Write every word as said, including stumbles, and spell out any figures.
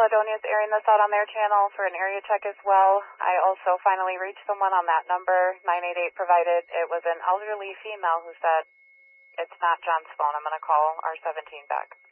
Caledonia is airing this out on their channel for an area check as well. I also finally reached someone on that number, nine eight eight provided. It was an elderly female who said, it's not John's phone. I'm going to call R seventeen back.